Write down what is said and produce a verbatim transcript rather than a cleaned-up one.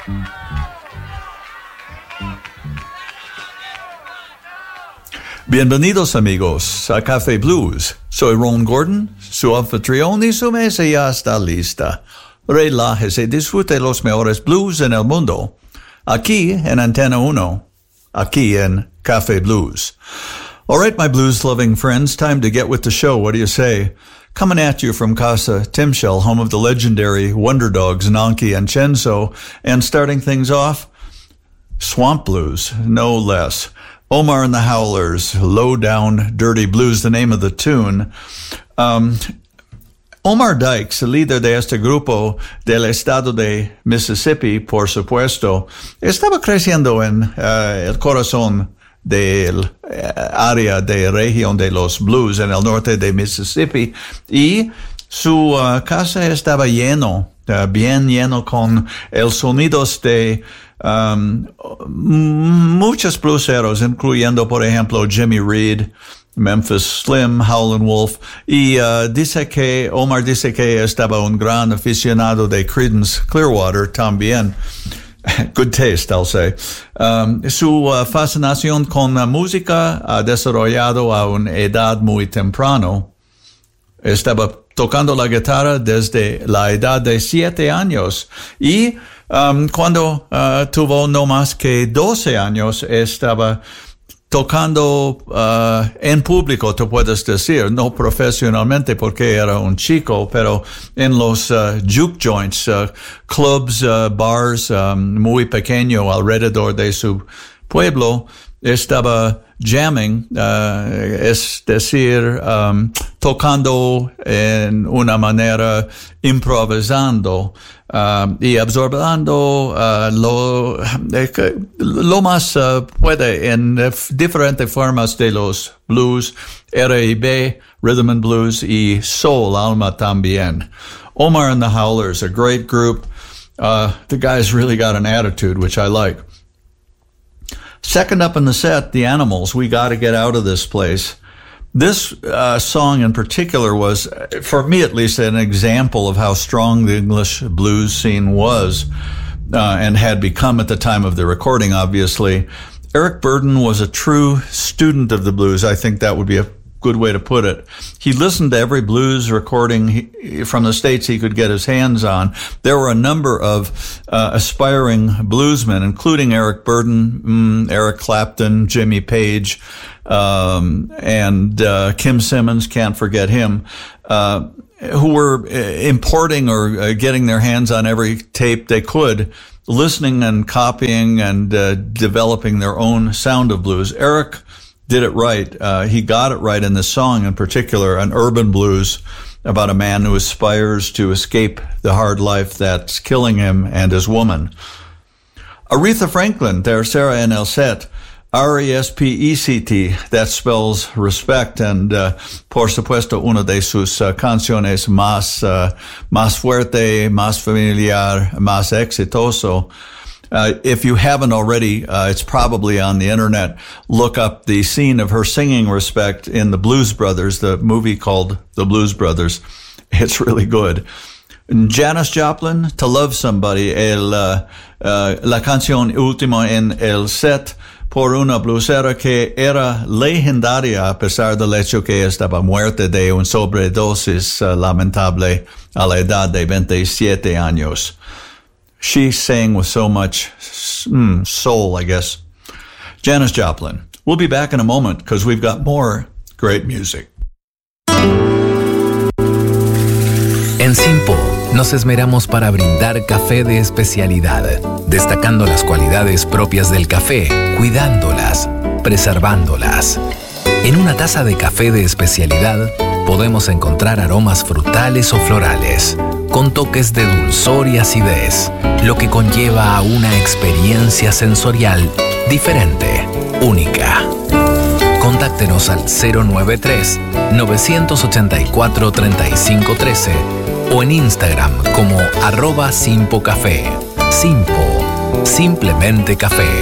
Bienvenidos amigos a Café Blues. Soy Ron Gordon, su anfitrión, y su mesa ya está lista. Relájese y disfrute los mejores blues en el mundo. Aquí en Antena uno. Aquí en Café Blues. All right, my blues-loving friends, time to get with the show. What do you say? Coming at you from Casa Timshel, home of the legendary Wonder Dogs, Nanki and Chenzo. And starting things off, Swamp Blues, no less. Omar and the Howlers, Low Down Dirty Blues, the name of the tune. Um, Omar Dykes, líder de este grupo del estado de Mississippi, por supuesto, estaba creciendo en uh, el corazón del uh, área de región de los blues en el norte de Mississippi, y su uh, casa estaba lleno, uh, bien lleno con el sonidos de Um, muchos blueseros, incluyendo, por ejemplo, Jimmy Reed, Memphis Slim, Howlin' Wolf, y uh, dice que, Omar dice que estaba un gran aficionado de Creedence Clearwater también. Good taste, I'll say. Um, su uh, fascinación con la música ha desarrollado a una edad muy temprano. Estaba tocando la guitarra desde la edad de siete años y um, cuando uh, tuvo no más que doce años estaba tocando uh, en público, te puedes decir, no profesionalmente porque era un chico, pero en los uh, juke joints, uh, clubs, uh, bars um, muy pequeño alrededor de su pueblo, estaba jamming, uh, es decir, um, tocando en una manera improvisando uh, y absorbiendo uh, lo, eh, lo más uh, puede en uh, diferentes formas de los blues, R y B, rhythm and blues, y soul, alma también. Omar and the Howlers, a great group. Uh, the guys really got an attitude, which I like. Second up in the set, The Animals, We Gotta Get Out of This Place. This uh, song in particular was, for me at least, an example of how strong the English blues scene was uh, and had become at the time of the recording, obviously. Eric Burdon was a true student of the blues. I think that would be a good way to put it. He listened to every blues recording he, from the States he could get his hands on. There were a number of uh, aspiring bluesmen, including Eric Burdon, mm, Eric Clapton, Jimmy Page, um, and uh, Kim Simmons, can't forget him, uh, who were importing or uh, getting their hands on every tape they could, listening and copying and uh, developing their own sound of blues. Eric did it right. Uh, he got it right in this song in particular, an urban blues about a man who aspires to escape the hard life that's killing him and his woman. Aretha Franklin, tercera en el set, R E S P E C T, that spells respect, and uh, por supuesto una de sus uh, canciones más, uh, más fuerte, más familiar, más exitoso. Uh, if you haven't already, uh, it's probably on the internet. Look up the scene of her singing Respect in The Blues Brothers, the movie called The Blues Brothers. It's really good. Janis Joplin, To Love Somebody, el, uh, uh, la canción última en el set por una blusera que era legendaria a pesar del hecho que estaba muerta de un sobredosis uh, lamentable a la edad de veintisiete años. She sang with so much mm, soul, I guess. Janis Joplin. We'll be back in a moment because we've got more great music. En Simpo nos esmeramos para brindar café de especialidad, destacando las cualidades propias del café, cuidándolas, preservándolas. En una taza de café de especialidad podemos encontrar aromas frutales o florales, con toques de dulzor y acidez, lo que conlleva a una experiencia sensorial diferente, única. Contáctenos al cero nueve tres, nueve ocho cuatro, tres cinco uno tres o en Instagram como arroba Simpo Café. Simpo, simplemente café.